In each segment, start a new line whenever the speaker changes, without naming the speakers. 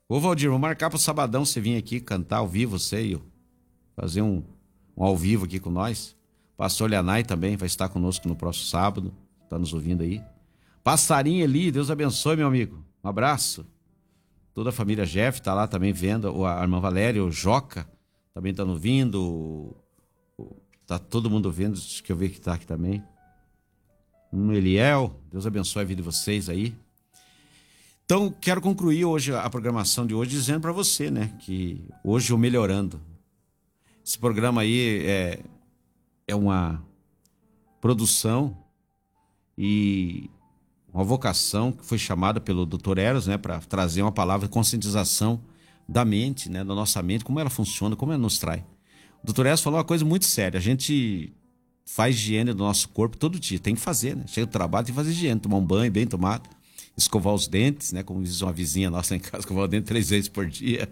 Ô, Valdir, vou marcar pro sabadão você vir aqui cantar ao vivo, você e eu. Fazer um ao vivo aqui com nós. Pastor Lianai também vai estar conosco no próximo sábado. Tá nos ouvindo aí. Passarinho ali, Deus abençoe, meu amigo. Um abraço. Toda a família Jeff tá lá também vendo. A irmã Valéria, o Joca também tá ouvindo. Tá todo mundo vendo. Deixa eu ver que tá aqui também. Eliel, Deus abençoe a vida de vocês aí. Então, quero concluir hoje a programação de hoje dizendo para você, né, que hoje eu melhorando. Esse programa aí é uma produção e uma vocação que foi chamada pelo Dr. Eros, né, para trazer uma palavra de conscientização da mente, né, da nossa mente, como ela funciona, como ela nos trai. O Dr. Eros falou uma coisa muito séria. A gente faz higiene do nosso corpo todo dia, tem que fazer, né? Chega do trabalho, tem que fazer higiene, tomar um banho bem tomado, escovar os dentes, né? Como diz uma vizinha nossa lá em casa, escovar o dente 3 vezes por dia.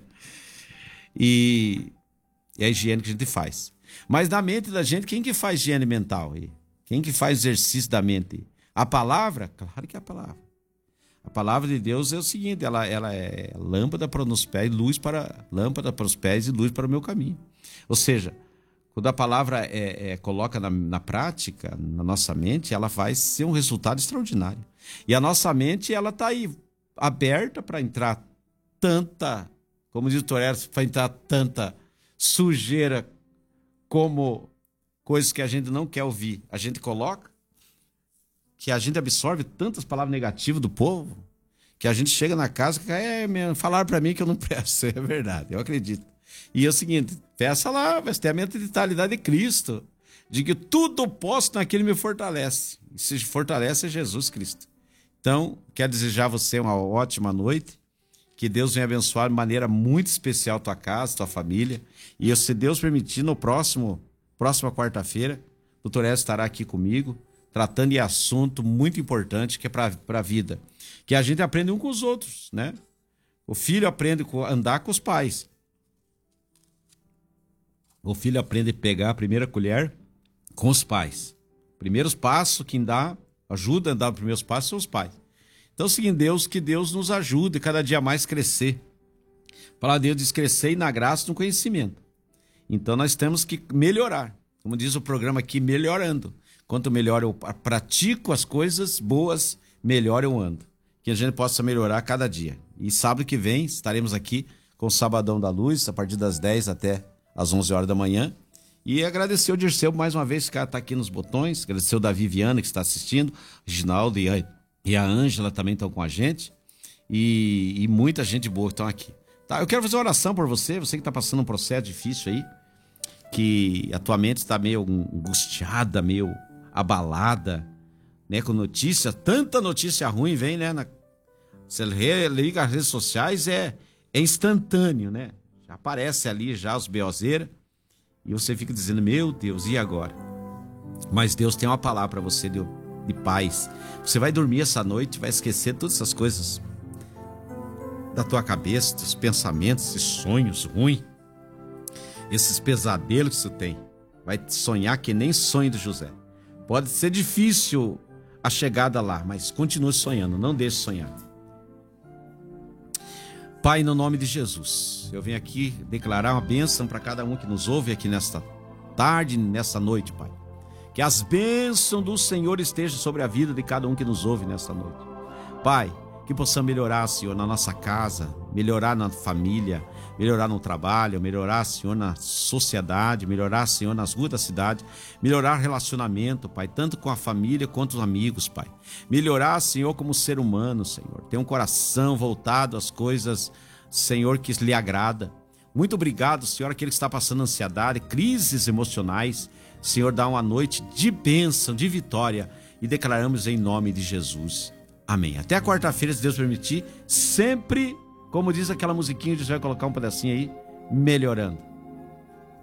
E é a higiene que a gente faz. Mas na mente da gente, quem que faz higiene mental aí? Quem que faz exercício da mente? A palavra? Claro que é a palavra. A palavra de Deus é o seguinte, ela é lâmpada para os pés, lâmpada para os pés e luz para o meu caminho. Ou seja, quando a palavra coloca na prática, na nossa mente, ela vai ser um resultado extraordinário. E a nossa mente, ela está aí aberta para entrar tanta, como diz o Torres, para entrar tanta sujeira como coisas que a gente não quer ouvir. A gente coloca, que a gente absorve tantas palavras negativas do povo, que a gente chega na casa e falaram para mim que eu não presto. É verdade, eu acredito. E é o seguinte, peça lá, vai ter a mentalidade de Cristo, de que tudo posso naquele que me fortalece. E se fortalece é Jesus Cristo. Então, quero desejar a você uma ótima noite, que Deus venha abençoar de maneira muito especial tua casa, tua família. E se Deus permitir, no próxima quarta-feira, o Dr. Edson estará aqui comigo, tratando de assunto muito importante que é para a vida. Que a gente aprende um com os outros, né? O filho aprende a andar com os pais. O filho aprende a pegar a primeira colher com os pais. Primeiros passos, quem ajuda a dar os primeiros passos são os pais. Então, seguindo Deus, que Deus nos ajude cada dia mais crescer. A palavra de Deus diz crescer e na graça e no conhecimento. Então, nós temos que melhorar. Como diz o programa aqui, melhorando. Quanto melhor eu pratico as coisas boas, melhor eu ando. Que a gente possa melhorar cada dia. E sábado que vem estaremos aqui com o Sabadão da Luz, a partir das 10 até às 11 horas da manhã. E agradecer o Dirceu mais uma vez, que está aqui nos botões. Agradecer o Davi Viana, que está assistindo. O Reginaldo e a Ângela também estão com a gente. E muita gente boa que estão aqui. Tá, eu quero fazer uma oração por você que está passando um processo difícil aí. Que a tua mente está meio angustiada, meio abalada, né? Com notícia, tanta notícia ruim vem, né? Você liga as redes sociais, é instantâneo, né? Já aparece ali já os beozeiras e você fica dizendo, meu Deus, e agora? Mas Deus tem uma palavra para você de paz. Você vai dormir essa noite, vai esquecer todas essas coisas da tua cabeça, dos pensamentos, esses sonhos ruins, esses pesadelos que você tem. Vai sonhar que nem sonho do José. Pode ser difícil a chegada lá, mas continue sonhando, não deixe de sonhar. Pai, no nome de Jesus, eu venho aqui declarar uma bênção para cada um que nos ouve aqui nesta tarde, nessa noite, Pai. Que as bênçãos do Senhor estejam sobre a vida de cada um que nos ouve nesta noite. Pai, que possamos melhorar, Senhor, na nossa casa, melhorar na família, melhorar no trabalho, melhorar, Senhor, na sociedade, melhorar, Senhor, nas ruas da cidade, melhorar relacionamento, Pai, tanto com a família quanto os amigos, Pai. Melhorar, Senhor, como ser humano, Senhor. Ter um coração voltado às coisas, Senhor, que lhe agrada. Muito obrigado, Senhor, aquele que está passando ansiedade, crises emocionais. Senhor, dá uma noite de bênção, de vitória, e declaramos em nome de Jesus. Amém. Até a quarta-feira, se Deus permitir, sempre, como diz aquela musiquinha, a gente vai colocar um pedacinho aí, melhorando.